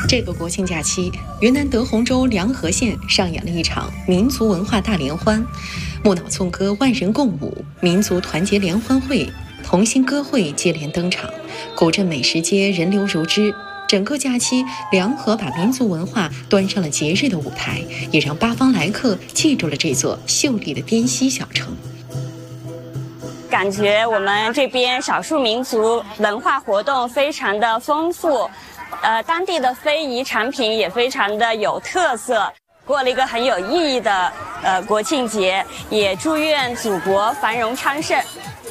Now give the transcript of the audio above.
这个国庆假期，云南德宏州凉河县上演了一场民族文化大联欢，木脑颂歌万人共舞，民族团结联欢会、同心歌会接连登场，古镇美食街人流如织。整个假期，凉河把民族文化端上了节日的舞台，也让八方来客记住了这座秀丽的滇西小城。 感觉我们这边少数民族文化活动非常的丰富，当地的非遗产品也非常的有特色，过了一个很有意义的国庆节，也祝愿祖国繁荣昌盛。